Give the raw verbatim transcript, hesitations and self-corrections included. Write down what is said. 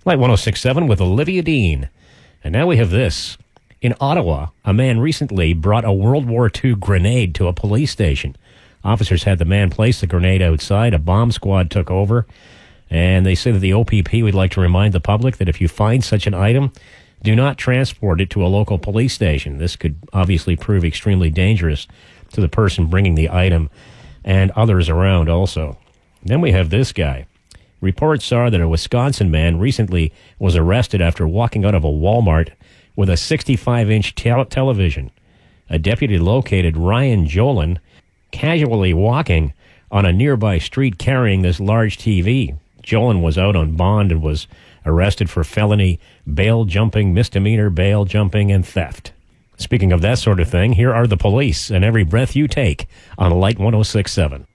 Light one oh six point seven with Olivia Dean. And now we have this. In Ottawa, a man recently brought a World War Two grenade to a police station. Officers had the man place the grenade outside. A bomb squad took over. And they say that the O P P would like to remind the public that if you find such an item, do not transport it to a local police station. This could obviously prove extremely dangerous to the person bringing the item and others around also. Then we have this guy. Reports are that a Wisconsin man recently was arrested after walking out of a Walmart with a sixty-five inch tel- television. A deputy located Ryan Jolin casually walking on a nearby street carrying this large T V. Jolin was out on bond and was arrested for felony bail jumping, misdemeanor bail jumping, and theft. Speaking of that sort of thing, here are the police and every breath you take on Light one oh six point seven.